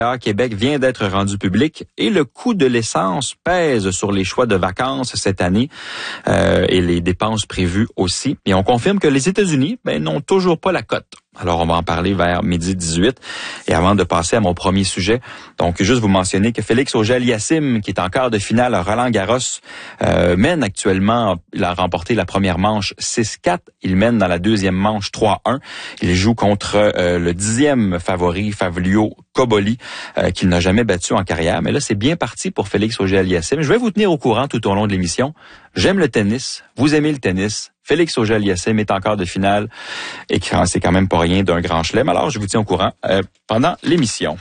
Québec vient d'être rendu public et le coût de l'essence pèse sur les choix de vacances cette année et les dépenses prévues aussi. Et on confirme que les États-Unis n'ont toujours pas la cote. Alors, on va en parler vers 12h18. Et avant de passer à mon premier sujet, donc juste vous mentionner que Félix Auger-Aliassime, qui est en quart de finale à Roland-Garros, mène actuellement. Il a remporté la première manche 6-4. Il mène dans la deuxième manche 3-1. Il joue contre le 10e favori, Favlio Koboli, qu'il n'a jamais battu en carrière. Mais là, c'est bien parti pour Félix Auger-Aliassime. Je vais vous tenir au courant tout au long de l'émission. J'aime le tennis. Vous aimez le tennis. Félix Auger-Aliassime est en quart de finale et c'est quand même pas rien d'un grand chelem. Alors, je vous tiens au courant pendant l'émission.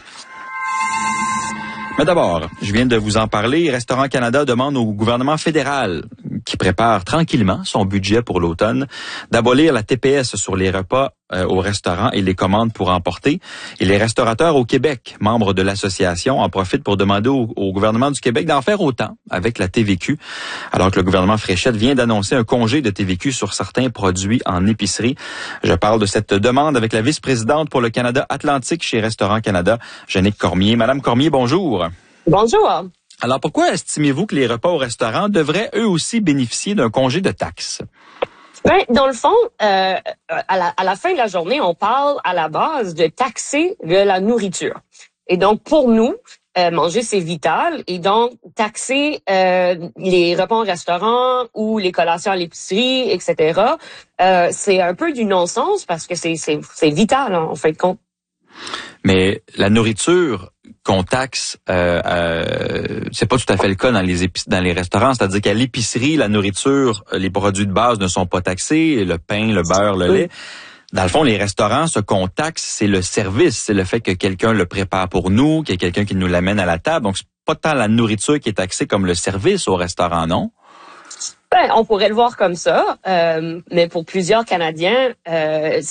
Mais d'abord, je viens de vous en parler. Restaurant Canada demande au gouvernement fédéral, qui prépare tranquillement son budget pour l'automne, d'abolir la TPS sur les repas au restaurant et les commandes pour emporter. Et les restaurateurs au Québec, membres de l'association, en profitent pour demander au gouvernement du Québec d'en faire autant avec la TVQ, alors que le gouvernement Fréchette vient d'annoncer un congé de TVQ sur certains produits en épicerie. Je parle de cette demande avec la vice-présidente pour le Canada Atlantique chez Restaurant Canada, Jannick Cormier. Madame Cormier, bonjour. Bonjour. Alors, pourquoi estimez-vous que les repas au restaurant devraient eux aussi bénéficier d'un congé de taxes? Ben, dans le fond, à la fin de la journée, on parle à la base de taxer de la nourriture. Et donc, pour nous, manger, c'est vital. Et donc, taxer les repas au restaurant ou les collations à l'épicerie, etc., c'est un peu du non-sens parce que c'est vital, en fin de compte. Mais la nourriture qu'on taxe, c'est pas tout à fait le cas dans les restaurants. C'est-à-dire qu'à l'épicerie, la nourriture, les produits de base ne sont pas taxés, le pain, le beurre, le lait. Dans le fond, les restaurants, ce qu'on taxe, c'est le service, c'est le fait que quelqu'un le prépare pour nous, qu'il y a quelqu'un qui nous l'amène à la table. Donc, c'est pas tant la nourriture qui est taxée comme le service au restaurant, non? Ben, on pourrait le voir comme ça, mais pour plusieurs Canadiens, un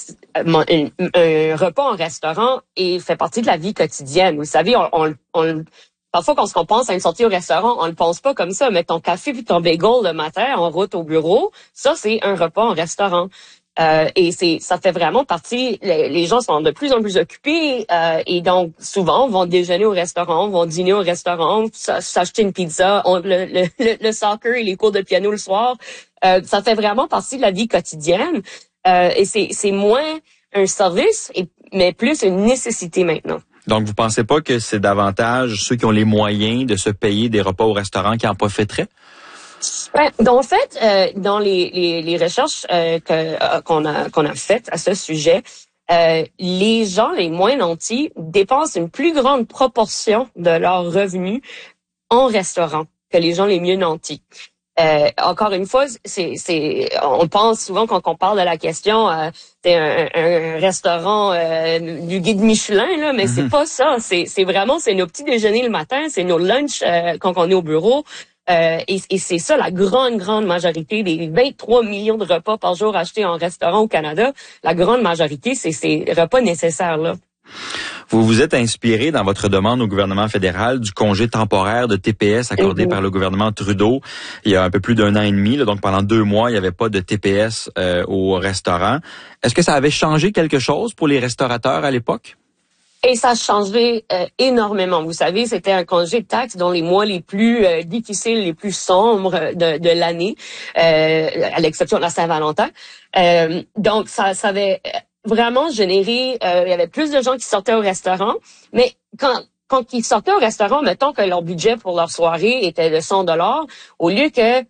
repas en restaurant fait partie de la vie quotidienne. Vous savez, parfois quand on pense à une sortie au restaurant, on ne pense pas comme ça. Mais ton café puis ton bagel le matin en route au bureau, ça c'est un repas en restaurant. Et ça fait vraiment partie. Les gens sont de plus en plus occupés et donc souvent vont déjeuner au restaurant, vont dîner au restaurant, s'acheter une pizza, le soccer et les cours de piano le soir. Ça fait vraiment partie de la vie quotidienne et c'est moins un service mais plus une nécessité maintenant. Donc vous pensez pas que c'est davantage ceux qui ont les moyens de se payer des repas au restaurant qui en profiteraient? Ouais, donc en fait, dans les recherches qu'on a faites à ce sujet, les gens les moins nantis dépensent une plus grande proportion de leurs revenus en restaurant que les gens les mieux nantis. Encore une fois, on pense souvent quand on parle de la question, c'est un restaurant du guide Michelin là, mais c'est pas ça. C'est vraiment nos petits déjeuners le matin, c'est nos lunchs quand on est au bureau. Et c'est ça la grande majorité des 23 millions de repas par jour achetés en restaurant au Canada. La grande majorité, c'est ces repas nécessaires-là. Vous vous êtes inspiré dans votre demande au gouvernement fédéral du congé temporaire de TPS accordé par le gouvernement Trudeau il y a un peu plus d'1 an et demi. Là, donc pendant 2 mois, il n'y avait pas de TPS au restaurant. Est-ce que ça avait changé quelque chose pour les restaurateurs à l'époque? Et ça a changé énormément. Vous savez, c'était un congé de taxes dans les mois les plus difficiles, les plus sombres de l'année, à l'exception de la Saint-Valentin. Donc, ça avait vraiment généré... il y avait plus de gens qui sortaient au restaurant, mais quand ils sortaient au restaurant, mettons que leur budget pour leur soirée était de $100, au lieu que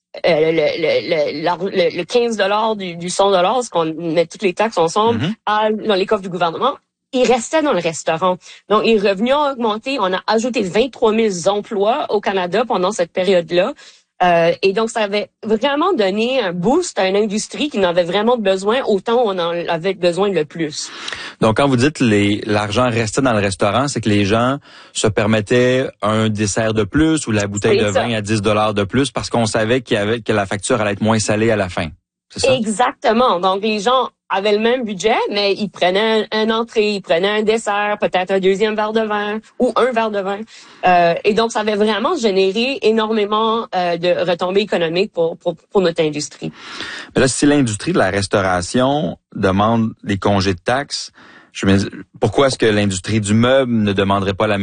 le 15 du $100, ce qu'on met toutes les taxes ensemble dans les coffres du gouvernement, ils restaient dans le restaurant. Donc, les revenus ont augmenté. On a ajouté 23 000 emplois au Canada pendant cette période-là. Et donc, ça avait vraiment donné un boost à une industrie qui en avait vraiment besoin, autant on en avait besoin le plus. Donc, quand vous dites l'argent restait dans le restaurant, c'est que les gens se permettaient un dessert de plus ou la bouteille de vin à $10 de plus parce qu'on savait que la facture allait être moins salée à la fin. C'est ça? Exactement. Donc, les gens avaient le même budget, mais ils prenaient un entrée, ils prenaient un dessert, peut-être un deuxième verre de vin ou un verre de vin. Et donc, ça avait vraiment généré énormément de retombées économiques pour notre industrie. Mais là, si l'industrie de la restauration demande des congés de taxes, pourquoi est-ce que l'industrie du meuble ne demanderait pas la